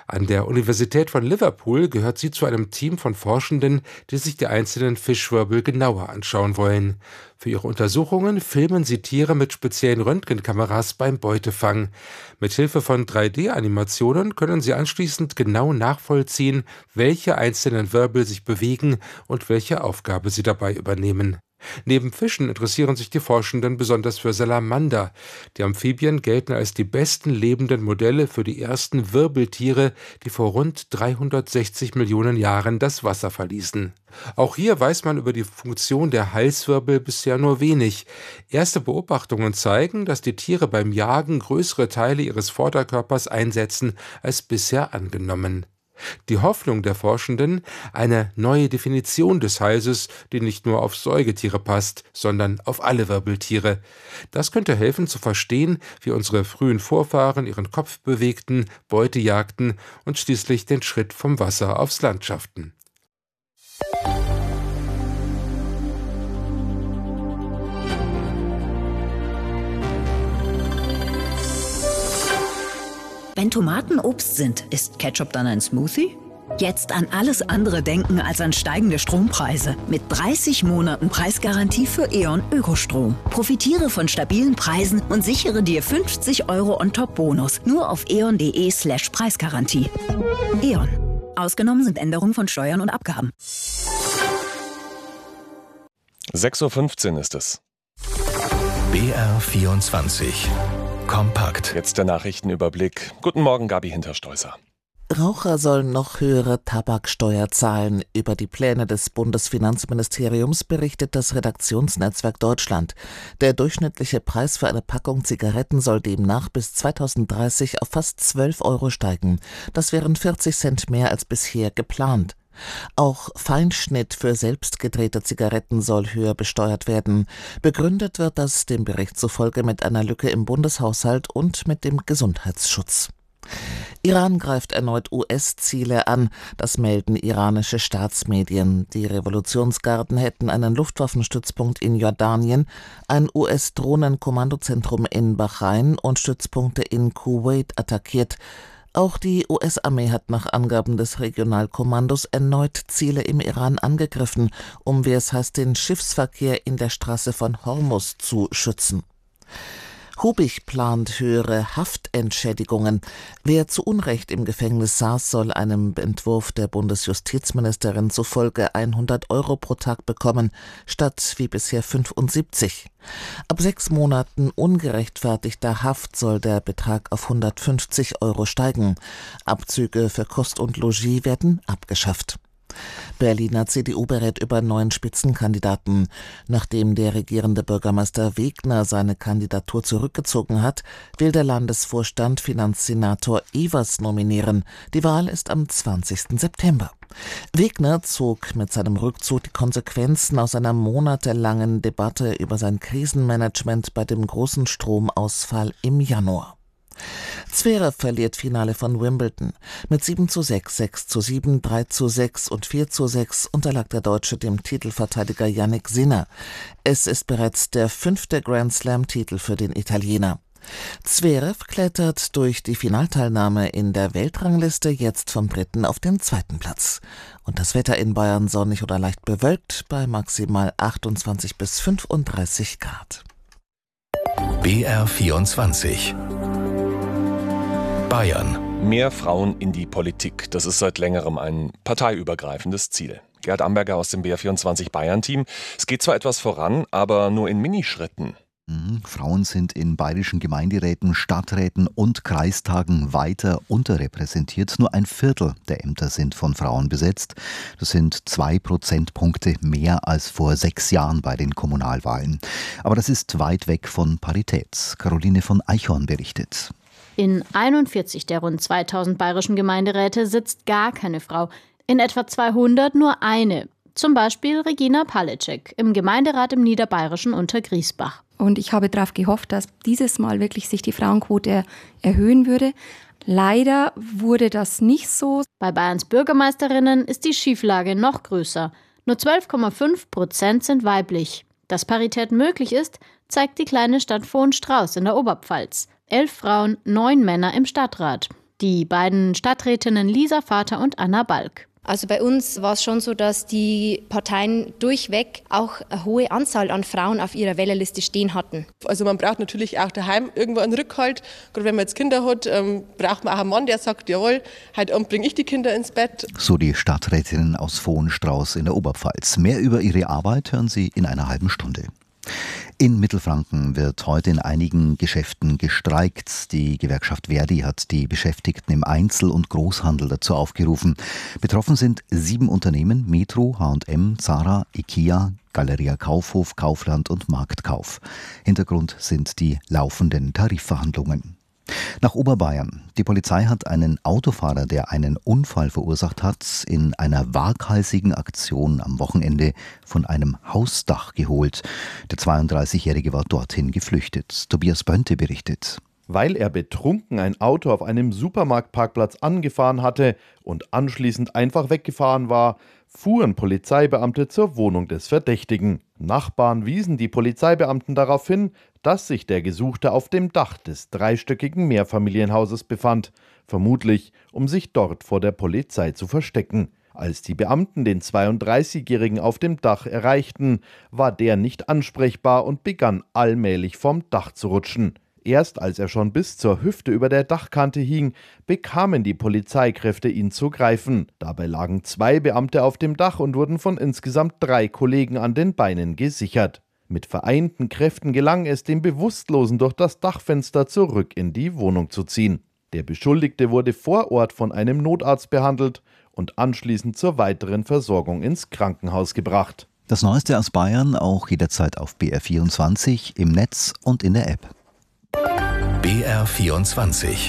An der Universität von Liverpool gehört sie zu einem Team von Forschenden, die sich die einzelnen Fischwirbel genauer anschauen wollen. Für ihre Untersuchungen filmen sie Tiere mit speziellen Röntgenkameras beim Beutefang. Mit Hilfe von 3D-Animationen können sie anschließend genau nachvollziehen, welche einzelnen Wirbel sich bewegen und welche Aufgabe sie dabei übernehmen. Neben Fischen interessieren sich die Forschenden besonders für Salamander. Die Amphibien gelten als die besten lebenden Modelle für die ersten Wirbeltiere, die vor rund 360 Millionen Jahren das Wasser verließen. Auch hier weiß man über die Funktion der Halswirbel bisher nur wenig. Erste Beobachtungen zeigen, dass die Tiere beim Jagen größere Teile ihres Vorderkörpers einsetzen als bisher angenommen. Die Hoffnung der Forschenden: eine neue Definition des Halses, die nicht nur auf Säugetiere passt, sondern auf alle Wirbeltiere. Das könnte helfen zu verstehen, wie unsere frühen Vorfahren ihren Kopf bewegten, Beute jagten und schließlich den Schritt vom Wasser aufs Land schafften. Wenn Tomaten Obst sind, ist Ketchup dann ein Smoothie? Jetzt an alles andere denken als an steigende Strompreise. Mit 30 Monaten Preisgarantie für E.ON Ökostrom. Profitiere von stabilen Preisen und sichere dir 50 € On-Top-Bonus. Nur auf eon.de/Preisgarantie. E.ON. Ausgenommen sind Änderungen von Steuern und Abgaben. 6:15 Uhr ist es. BR24 Kompakt. Jetzt der Nachrichtenüberblick. Guten Morgen, Gabi Hintersteußer. Raucher sollen noch höhere Tabaksteuer zahlen. Über die Pläne des Bundesfinanzministeriums berichtet das Redaktionsnetzwerk Deutschland. Der durchschnittliche Preis für eine Packung Zigaretten soll demnach bis 2030 auf fast 12 € steigen. Das wären 40 Cent mehr als bisher geplant. Auch Feinschnitt für selbstgedrehte Zigaretten soll höher besteuert werden. Begründet wird das dem Bericht zufolge mit einer Lücke im Bundeshaushalt und mit dem Gesundheitsschutz. Iran greift erneut US-Ziele an, das melden iranische Staatsmedien. Die Revolutionsgarden hätten einen Luftwaffenstützpunkt in Jordanien, ein US-Drohnenkommandozentrum in Bahrain und Stützpunkte in Kuwait attackiert. Auch die US-Armee hat nach Angaben des Regionalkommandos erneut Ziele im Iran angegriffen, um, wie es heißt, den Schiffsverkehr in der Straße von Hormuz zu schützen. Hubich plant höhere Haftentschädigungen. Wer zu Unrecht im Gefängnis saß, soll einem Entwurf der Bundesjustizministerin zufolge 100 € pro Tag bekommen, statt wie bisher 75. Ab 6 Monaten ungerechtfertigter Haft soll der Betrag auf 150 € steigen. Abzüge für Kost und Logis werden abgeschafft. Berliner CDU berät über neuen Spitzenkandidaten. Nachdem der regierende Bürgermeister Wegner seine Kandidatur zurückgezogen hat, will der Landesvorstand Finanzsenator Evers nominieren. Die Wahl ist am 20. September. Wegner zog mit seinem Rückzug die Konsequenzen aus einer monatelangen Debatte über sein Krisenmanagement bei dem großen Stromausfall im Januar. Zverev verliert Finale von Wimbledon. Mit 7:6, 6:7, 3:6 und 4:6 unterlag der Deutsche dem Titelverteidiger Jannik Sinner. Es ist bereits der 5. Grand-Slam-Titel für den Italiener. Zverev klettert durch die Finalteilnahme in der Weltrangliste jetzt vom 3. auf den 2. Platz. Und das Wetter in Bayern sonnig oder leicht bewölkt bei maximal 28 bis 35 Grad. BR24 Bayern. Mehr Frauen in die Politik. Das ist seit längerem ein parteiübergreifendes Ziel. Gerd Amberger aus dem BR24 Bayern-Team. Es geht zwar etwas voran, aber nur in Minischritten. Frauen sind in bayerischen Gemeinderäten, Stadträten und Kreistagen weiter unterrepräsentiert. Nur 1/4 der Ämter sind von Frauen besetzt. Das sind 2 Prozentpunkte mehr als vor 6 Jahren bei den Kommunalwahlen. Aber das ist weit weg von Parität. Caroline von Eichhorn berichtet. In 41 der rund 2000 bayerischen Gemeinderäte sitzt gar keine Frau. In etwa 200 nur eine. Zum Beispiel Regina Palecek im Gemeinderat im Niederbayerischen Untergriesbach. Und ich habe darauf gehofft, dass dieses Mal wirklich sich die Frauenquote erhöhen würde. Leider wurde das nicht so. Bei Bayerns Bürgermeisterinnen ist die Schieflage noch größer. Nur 12,5% sind weiblich. Dass Parität möglich ist, zeigt die kleine Stadt Vohenstrauß in der Oberpfalz. 11 Frauen, 9 Männer im Stadtrat. Die beiden Stadträtinnen Lisa Vater und Anna Balk. Also bei uns war es schon so, dass die Parteien durchweg auch eine hohe Anzahl an Frauen auf ihrer Wählerliste stehen hatten. Also man braucht natürlich auch daheim irgendwo einen Rückhalt. Gerade wenn man jetzt Kinder hat, braucht man auch einen Mann, der sagt, jawohl, heute Abend bringe ich die Kinder ins Bett. So die Stadträtinnen aus Vohenstrauß in der Oberpfalz. Mehr über ihre Arbeit hören Sie in einer halben Stunde. In Mittelfranken wird heute in einigen Geschäften gestreikt. Die Gewerkschaft Verdi hat die Beschäftigten im Einzel- und Großhandel dazu aufgerufen. Betroffen sind 7 Unternehmen: Metro, H&M, Zara, Ikea, Galeria Kaufhof, Kaufland und Marktkauf. Hintergrund sind die laufenden Tarifverhandlungen. Nach Oberbayern. Die Polizei hat einen Autofahrer, der einen Unfall verursacht hat, in einer waghalsigen Aktion am Wochenende von einem Hausdach geholt. Der 32-Jährige war dorthin geflüchtet. Tobias Bönte berichtet. Weil er betrunken ein Auto auf einem Supermarktparkplatz angefahren hatte und anschließend einfach weggefahren war, fuhren Polizeibeamte zur Wohnung des Verdächtigen. Nachbarn wiesen die Polizeibeamten darauf hin, dass sich der Gesuchte auf dem Dach des dreistöckigen Mehrfamilienhauses befand, vermutlich um sich dort vor der Polizei zu verstecken. Als die Beamten den 32-Jährigen auf dem Dach erreichten, war der nicht ansprechbar und begann allmählich vom Dach zu rutschen. Erst als er schon bis zur Hüfte über der Dachkante hing, bekamen die Polizeikräfte ihn zu greifen. Dabei lagen 2 Beamte auf dem Dach und wurden von insgesamt 3 Kollegen an den Beinen gesichert. Mit vereinten Kräften gelang es, den Bewusstlosen durch das Dachfenster zurück in die Wohnung zu ziehen. Der Beschuldigte wurde vor Ort von einem Notarzt behandelt und anschließend zur weiteren Versorgung ins Krankenhaus gebracht. Das Neueste aus Bayern auch jederzeit auf BR24, im Netz und in der App. BR24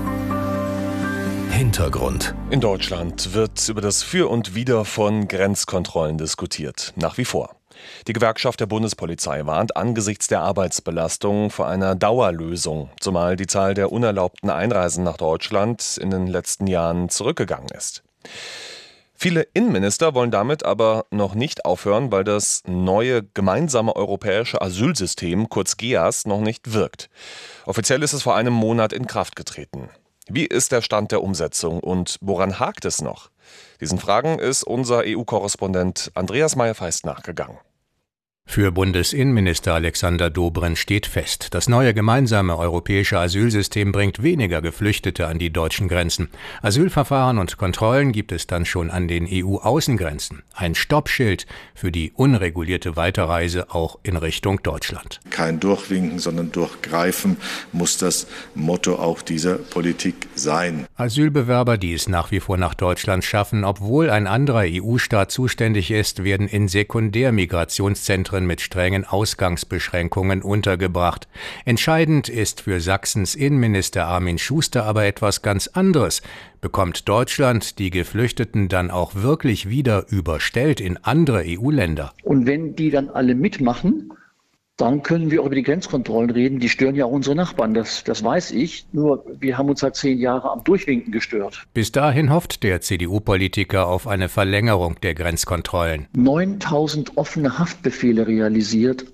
Hintergrund. In Deutschland wird über das Für und Wider von Grenzkontrollen diskutiert. Nach wie vor. Die Gewerkschaft der Bundespolizei warnt angesichts der Arbeitsbelastung vor einer Dauerlösung, zumal die Zahl der unerlaubten Einreisen nach Deutschland in den letzten Jahren zurückgegangen ist. Viele Innenminister wollen damit aber noch nicht aufhören, weil das neue gemeinsame europäische Asylsystem, kurz GEAS, noch nicht wirkt. Offiziell ist es vor einem Monat in Kraft getreten. Wie ist der Stand der Umsetzung und woran hakt es noch? Diesen Fragen ist unser EU-Korrespondent Andreas Meyer-Feist nachgegangen. Für Bundesinnenminister Alexander Dobrindt steht fest, das neue gemeinsame europäische Asylsystem bringt weniger Geflüchtete an die deutschen Grenzen. Asylverfahren und Kontrollen gibt es dann schon an den EU-Außengrenzen. Ein Stoppschild für die unregulierte Weiterreise auch in Richtung Deutschland. Kein Durchwinken, sondern Durchgreifen muss das Motto auch dieser Politik sein. Asylbewerber, die es nach wie vor nach Deutschland schaffen, obwohl ein anderer EU-Staat zuständig ist, werden in Sekundärmigrationszentren mit strengen Ausgangsbeschränkungen untergebracht. Entscheidend ist für Sachsens Innenminister Armin Schuster aber etwas ganz anderes. Bekommt Deutschland die Geflüchteten dann auch wirklich wieder überstellt in andere EU-Länder? Und wenn die dann alle mitmachen, dann können wir auch über die Grenzkontrollen reden. Die stören ja auch unsere Nachbarn, das weiß ich. Nur wir haben uns seit 10 Jahren am Durchwinken gestört. Bis dahin hofft der CDU-Politiker auf eine Verlängerung der Grenzkontrollen. 9.000 offene Haftbefehle realisiert,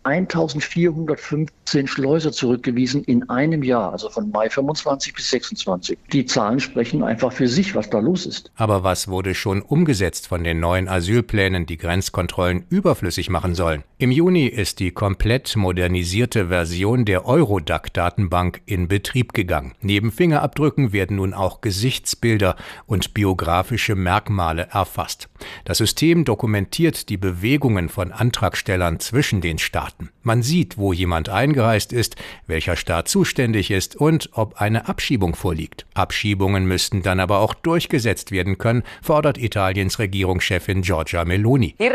1.415 Schleuser zurückgewiesen in einem Jahr, also von Mai 25 bis 26. Die Zahlen sprechen einfach für sich, was da los ist. Aber was wurde schon umgesetzt von den neuen Asylplänen, die Grenzkontrollen überflüssig machen sollen? Im Juni ist die komplett modernisierte Version der Eurodac-Datenbank in Betrieb gegangen. Neben Fingerabdrücken werden nun auch Gesichtsbilder und biografische Merkmale erfasst. Das System dokumentiert die Bewegungen von Antragstellern zwischen den Staaten. Man sieht, wo jemand eingereist ist, welcher Staat zuständig ist und ob eine Abschiebung vorliegt. Abschiebungen müssten dann aber auch durchgesetzt werden können, fordert Italiens Regierungschefin Giorgia Meloni. Die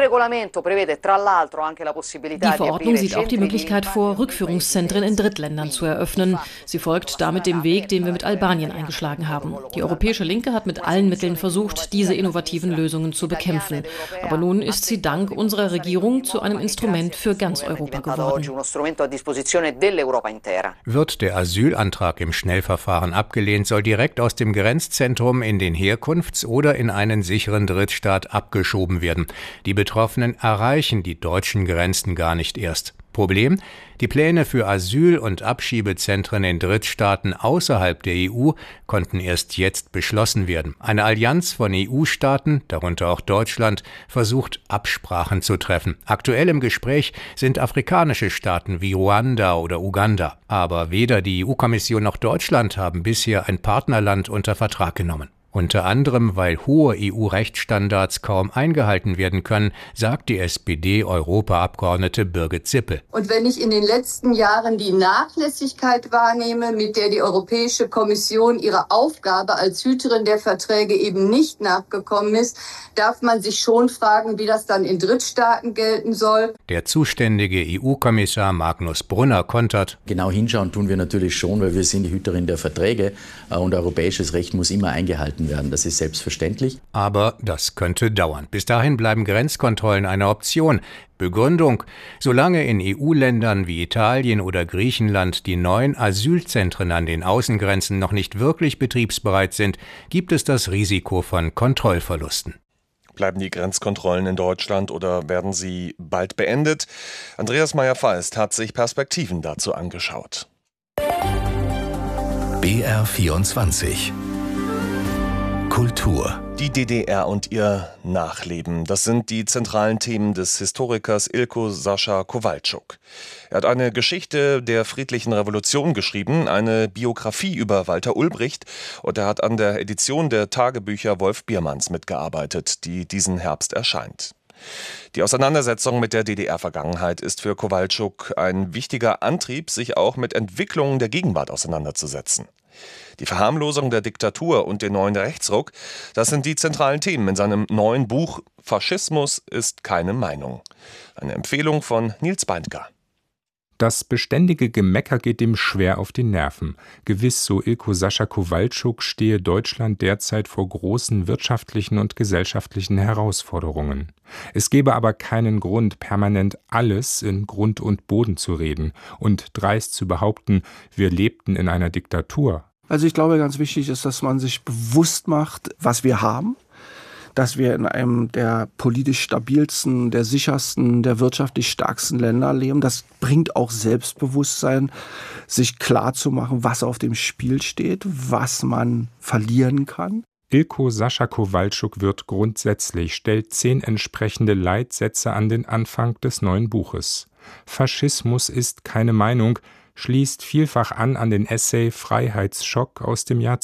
Verordnung sieht auch die Möglichkeit vor, Rückführungszentren in Drittländern zu eröffnen. Sie folgt damit dem Weg, den wir mit Albanien eingeschlagen haben. Die europäische Linke hat mit allen Mitteln versucht, diese innovativen Lösungen zu bekämpfen. Aber nun ist sie dank unserer Regierung zu einem Instrument für ganz Europa geworden. Wird der Asylantrag im Schnellverfahren abgelehnt, soll direkt aus dem Grenzzentrum in den Herkunfts- oder in einen sicheren Drittstaat abgeschoben werden. Die Betroffenen erreichen die deutschen Grenzen gar nicht erst. Problem: Die Pläne für Asyl- und Abschiebezentren in Drittstaaten außerhalb der EU konnten erst jetzt beschlossen werden. Eine Allianz von EU-Staaten, darunter auch Deutschland, versucht, Absprachen zu treffen. Aktuell im Gespräch sind afrikanische Staaten wie Ruanda oder Uganda. Aber weder die EU-Kommission noch Deutschland haben bisher ein Partnerland unter Vertrag genommen. Unter anderem, weil hohe EU-Rechtsstandards kaum eingehalten werden können, sagt die SPD-Europaabgeordnete Birgit Sippel. Und wenn ich in den letzten Jahren die Nachlässigkeit wahrnehme, mit der die Europäische Kommission ihrer Aufgabe als Hüterin der Verträge eben nicht nachgekommen ist, darf man sich schon fragen, wie das dann in Drittstaaten gelten soll. Der zuständige EU-Kommissar Magnus Brunner kontert: Genau hinschauen tun wir natürlich schon, weil wir sind die Hüterin der Verträge und europäisches Recht muss immer eingehalten werden. Das ist selbstverständlich. Aber das könnte dauern. Bis dahin bleiben Grenzkontrollen eine Option. Begründung: Solange in EU-Ländern wie Italien oder Griechenland die neuen Asylzentren an den Außengrenzen noch nicht wirklich betriebsbereit sind, gibt es das Risiko von Kontrollverlusten. Bleiben die Grenzkontrollen in Deutschland oder werden sie bald beendet? Andreas Meyer-Feist hat sich Perspektiven dazu angeschaut. BR24 Kultur. Die DDR und ihr Nachleben, das sind die zentralen Themen des Historikers Ilko Sascha Kowalczuk. Er hat eine Geschichte der friedlichen Revolution geschrieben, eine Biografie über Walter Ulbricht, und er hat an der Edition der Tagebücher Wolf Biermanns mitgearbeitet, die diesen Herbst erscheint. Die Auseinandersetzung mit der DDR-Vergangenheit ist für Kowalczuk ein wichtiger Antrieb, sich auch mit Entwicklungen der Gegenwart auseinanderzusetzen. Die Verharmlosung der Diktatur und den neuen Rechtsruck, das sind die zentralen Themen in seinem neuen Buch »Faschismus ist keine Meinung«. Eine Empfehlung von Nils Beindker. Das beständige Gemecker geht dem schwer auf die Nerven. Gewiss, so Ilko Sascha Kowalczuk, stehe Deutschland derzeit vor großen wirtschaftlichen und gesellschaftlichen Herausforderungen. Es gebe aber keinen Grund, permanent alles in Grund und Boden zu reden und dreist zu behaupten, wir lebten in einer Diktatur. Also ich glaube, ganz wichtig ist, dass man sich bewusst macht, was wir haben. Dass wir in einem der politisch stabilsten, der sichersten, der wirtschaftlich stärksten Länder leben. Das bringt auch Selbstbewusstsein, sich klarzumachen, was auf dem Spiel steht, was man verlieren kann. Ilko Sascha Kowalczuk wird grundsätzlich, stellt 10 entsprechende Leitsätze an den Anfang des neuen Buches. Faschismus ist keine Meinung, schließt vielfach an den Essay Freiheitsschock aus dem Jahr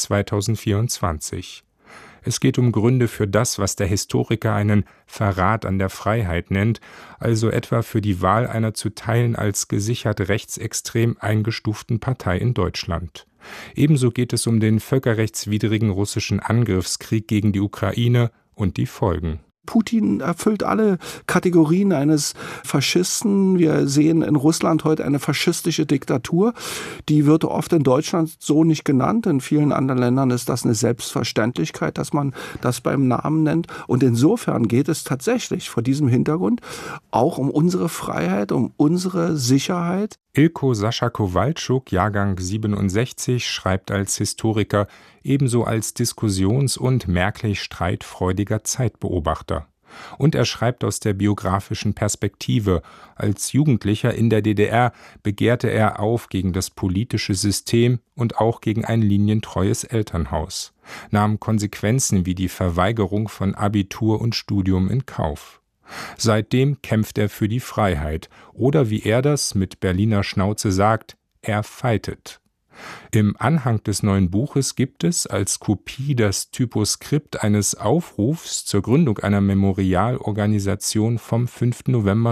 2024. Es geht um Gründe für das, was der Historiker einen Verrat an der Freiheit nennt, also etwa für die Wahl einer zu Teilen als gesichert rechtsextrem eingestuften Partei in Deutschland. Ebenso geht es um den völkerrechtswidrigen russischen Angriffskrieg gegen die Ukraine und die Folgen. Putin erfüllt alle Kategorien eines Faschisten. Wir sehen in Russland heute eine faschistische Diktatur. Die wird oft in Deutschland so nicht genannt. In vielen anderen Ländern ist das eine Selbstverständlichkeit, dass man das beim Namen nennt. Und insofern geht es tatsächlich vor diesem Hintergrund auch um unsere Freiheit, um unsere Sicherheit. Ilko Sascha Kowalczuk, Jahrgang 67, schreibt als Historiker, ebenso als diskussions- und merklich streitfreudiger Zeitbeobachter. Und er schreibt aus der biografischen Perspektive. Als Jugendlicher in der DDR begehrte er auf gegen das politische System und auch gegen ein linientreues Elternhaus, nahm Konsequenzen wie die Verweigerung von Abitur und Studium in Kauf. Seitdem kämpft er für die Freiheit oder, wie er das mit Berliner Schnauze sagt, er fightet. Im Anhang des neuen Buches gibt es als Kopie das Typoskript eines Aufrufs zur Gründung einer Memorialorganisation vom 5. November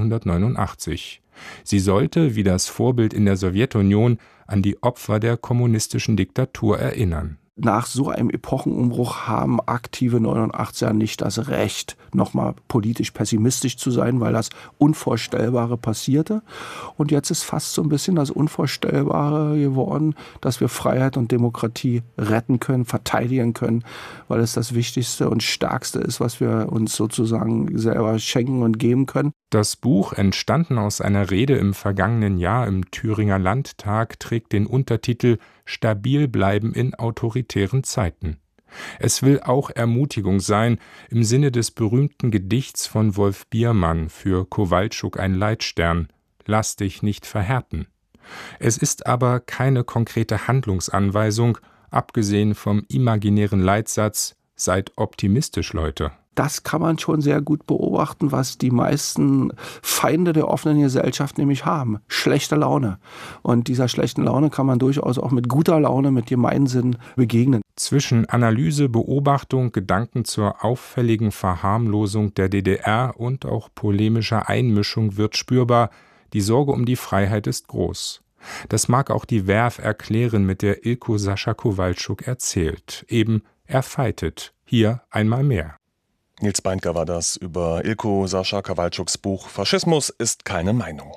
1989. Sie sollte, wie das Vorbild in der Sowjetunion, an die Opfer der kommunistischen Diktatur erinnern. Nach so einem Epochenumbruch haben aktive 89er nicht das Recht, nochmal politisch pessimistisch zu sein, weil das Unvorstellbare passierte. Und jetzt ist fast so ein bisschen das Unvorstellbare geworden, dass wir Freiheit und Demokratie retten können, verteidigen können, weil es das Wichtigste und Stärkste ist, was wir uns sozusagen selber schenken und geben können. Das Buch, entstanden aus einer Rede im vergangenen Jahr im Thüringer Landtag, trägt den Untertitel »Stabil bleiben in autoritären Zeiten«. Es will auch Ermutigung sein, im Sinne des berühmten Gedichts von Wolf Biermann, für Kowalczuk ein Leitstern: lass dich nicht verhärten. Es ist aber keine konkrete Handlungsanweisung, abgesehen vom imaginären Leitsatz, seid optimistisch, Leute. Das kann man schon sehr gut beobachten, was die meisten Feinde der offenen Gesellschaft nämlich haben. Schlechte Laune. Und dieser schlechten Laune kann man durchaus auch mit guter Laune, mit Gemeinsinn begegnen. Zwischen Analyse, Beobachtung, Gedanken zur auffälligen Verharmlosung der DDR und auch polemischer Einmischung wird spürbar, die Sorge um die Freiheit ist groß. Das mag auch die Werf erklären, mit der Ilko Sascha Kowalczuk erzählt. Eben, er fightet. Hier einmal mehr. Nils Beindker war das über Ilko Sascha Kowalczuks Buch Faschismus ist keine Meinung.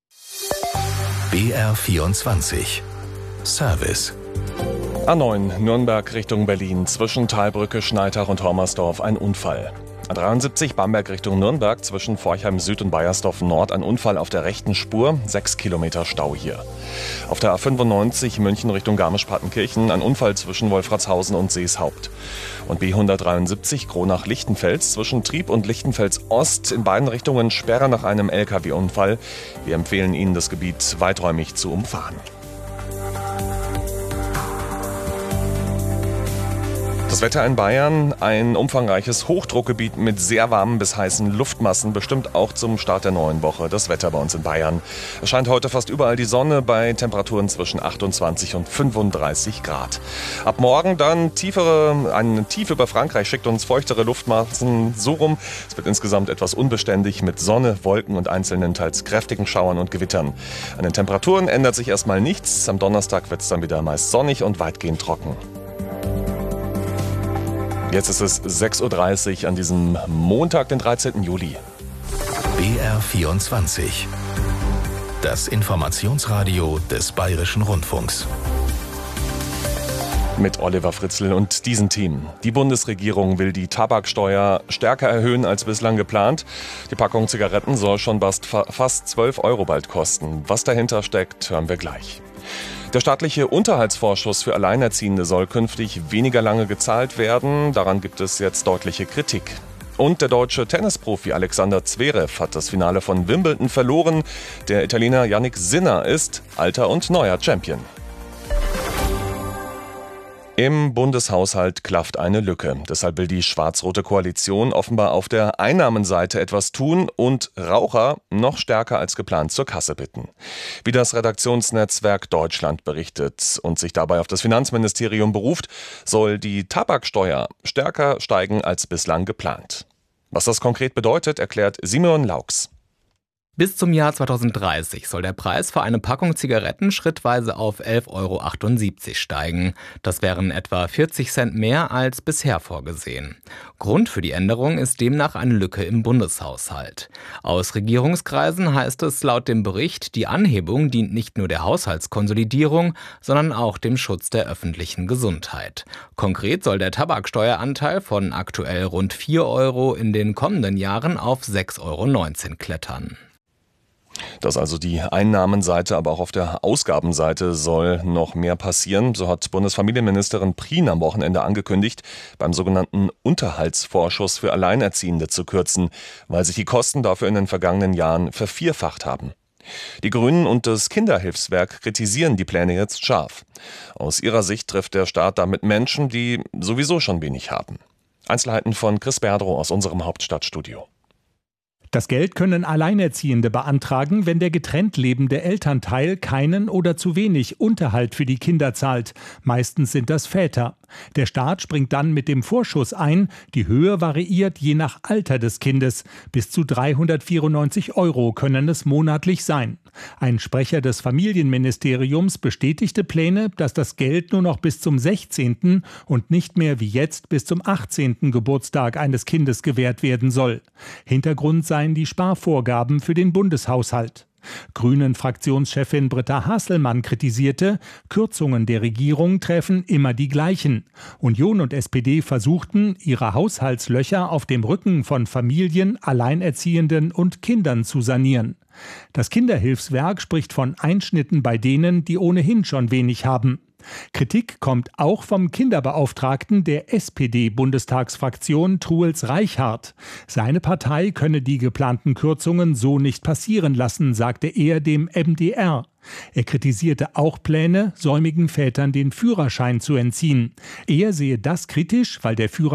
BR24 Service. A9 Nürnberg Richtung Berlin, zwischen Talbrücke, Schneitach und Hormersdorf ein Unfall. A73 Bamberg Richtung Nürnberg, zwischen Forchheim Süd und Baiersdorf Nord ein Unfall auf der rechten Spur, 6 Kilometer Stau hier. Auf der A95 München Richtung Garmisch-Partenkirchen ein Unfall zwischen Wolfratshausen und Seeshaupt. Und B173 Kronach-Lichtenfels zwischen Trieb und Lichtenfels Ost in beiden Richtungen Sperre nach einem LKW-Unfall. Wir empfehlen Ihnen, das Gebiet weiträumig zu umfahren. Das Wetter in Bayern, ein umfangreiches Hochdruckgebiet mit sehr warmen bis heißen Luftmassen, bestimmt auch zum Start der neuen Woche das Wetter bei uns in Bayern. Es scheint heute fast überall die Sonne bei Temperaturen zwischen 28 und 35 Grad. Ab morgen dann eine Tief über Frankreich schickt uns feuchtere Luftmassen so rum. Es wird insgesamt etwas unbeständig mit Sonne, Wolken und einzelnen teils kräftigen Schauern und Gewittern. An den Temperaturen ändert sich erstmal nichts. Am Donnerstag wird es dann wieder meist sonnig und weitgehend trocken. Jetzt ist es 6.30 Uhr an diesem Montag, den 13. Juli. BR24. Das Informationsradio des Bayerischen Rundfunks. Mit Oliver Fritzl und diesem Team. Die Bundesregierung will die Tabaksteuer stärker erhöhen als bislang geplant. Die Packung Zigaretten soll schon fast 12 Euro bald kosten. Was dahinter steckt, hören wir gleich. Der staatliche Unterhaltsvorschuss für Alleinerziehende soll künftig weniger lange gezahlt werden. Daran gibt es jetzt deutliche Kritik. Und der deutsche Tennisprofi Alexander Zverev hat das Finale von Wimbledon verloren. Der Italiener Jannik Sinner ist alter und neuer Champion. Im Bundeshaushalt klafft eine Lücke. Deshalb will die schwarz-rote Koalition offenbar auf der Einnahmenseite etwas tun und Raucher noch stärker als geplant zur Kasse bitten. Wie das Redaktionsnetzwerk Deutschland berichtet und sich dabei auf das Finanzministerium beruft, soll die Tabaksteuer stärker steigen als bislang geplant. Was das konkret bedeutet, erklärt Simeon Laux. Bis zum Jahr 2030 soll der Preis für eine Packung Zigaretten schrittweise auf 11,78 Euro steigen. Das wären etwa 40 Cent mehr als bisher vorgesehen. Grund für die Änderung ist demnach eine Lücke im Bundeshaushalt. Aus Regierungskreisen heißt es laut dem Bericht, die Anhebung dient nicht nur der Haushaltskonsolidierung, sondern auch dem Schutz der öffentlichen Gesundheit. Konkret soll der Tabaksteueranteil von aktuell rund 4 Euro in den kommenden Jahren auf 6,19 Euro klettern. Das ist also die Einnahmenseite, aber auch auf der Ausgabenseite soll noch mehr passieren. So hat Bundesfamilienministerin Prien am Wochenende angekündigt, beim sogenannten Unterhaltsvorschuss für Alleinerziehende zu kürzen, weil sich die Kosten dafür in den vergangenen Jahren vervierfacht haben. Die Grünen und das Kinderhilfswerk kritisieren die Pläne jetzt scharf. Aus ihrer Sicht trifft der Staat damit Menschen, die sowieso schon wenig haben. Einzelheiten von Chris Berdrow aus unserem Hauptstadtstudio. Das Geld können Alleinerziehende beantragen, wenn der getrennt lebende Elternteil keinen oder zu wenig Unterhalt für die Kinder zahlt. Meistens sind das Väter. Der Staat springt dann mit dem Vorschuss ein. Die Höhe variiert je nach Alter des Kindes. Bis zu 394 Euro können es monatlich sein. Ein Sprecher des Familienministeriums bestätigte Pläne, dass das Geld nur noch bis zum 16. und nicht mehr wie jetzt bis zum 18. Geburtstag eines Kindes gewährt werden soll. Hintergrund seien die Sparvorgaben für den Bundeshaushalt. Grünen-Fraktionschefin Britta Hasselmann kritisierte, Kürzungen der Regierung treffen immer die gleichen. Union und SPD versuchten, ihre Haushaltslöcher auf dem Rücken von Familien, Alleinerziehenden und Kindern zu sanieren. Das Kinderhilfswerk spricht von Einschnitten bei denen, die ohnehin schon wenig haben. Kritik kommt auch vom Kinderbeauftragten der SPD-Bundestagsfraktion Truels Reichhardt. Seine Partei könne die geplanten Kürzungen so nicht passieren lassen, sagte er dem MDR. Er kritisierte auch Pläne, säumigen Vätern den Führerschein zu entziehen. Er sehe das kritisch, weil der Führerschein